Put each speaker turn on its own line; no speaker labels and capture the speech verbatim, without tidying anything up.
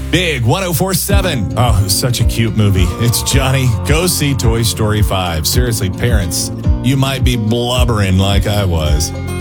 Big one oh four point seven. Oh, such a cute movie. It's Johnny. Go see Toy Story five. Seriously, parents, you might be blubbering like I was.